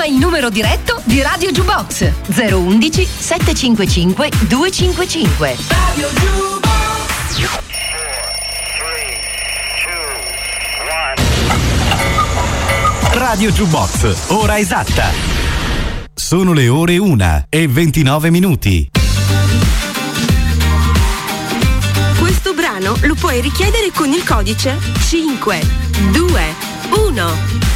Chiama il numero diretto di Radio Jukebox 011 755 255. Radio Jukebox. Radio Jukebox, ora esatta. Sono le ore 1:29. Questo brano lo puoi richiedere con il codice 521.